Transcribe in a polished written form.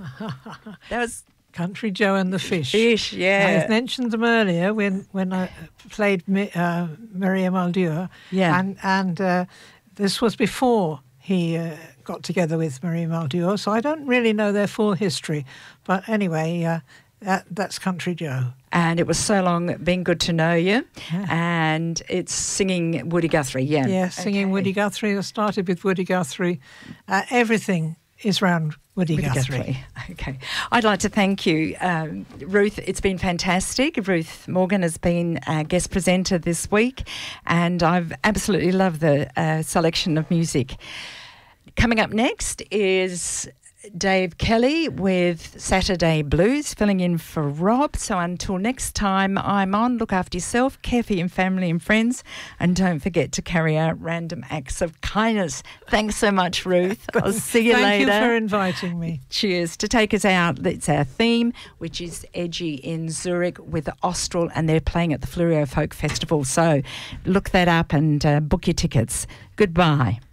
That was Country Joe and the Fish. Fish, yeah. I mentioned them earlier when I played Miriam Aldure. Yeah. And this was before he got together with Miriam Aldure, so I don't really know their full history. But anyway, that's Country Joe. And it was so long, been good to know you. Yeah. And it's singing Woody Guthrie, yeah. Yeah, singing Woody Guthrie. I started with Woody Guthrie. Everything is round Woody Guthrie. Okay. I'd like to thank you, Ruth. It's been fantastic. Ruth Morgan has been our guest presenter this week, and I've absolutely loved the selection of music. Coming up next is Dave Kelly with Saturday Blues, filling in for Rob. So until next time I'm on, look after yourself, care for your family and friends, and don't forget to carry out random acts of kindness. Thanks so much, Ruth. I'll see you later. Thank you for inviting me. Cheers. To take us out, it's our theme, which is Edgy in Zurich with Austral, and they're playing at the Fleurieu Folk Festival. So look that up and book your tickets. Goodbye.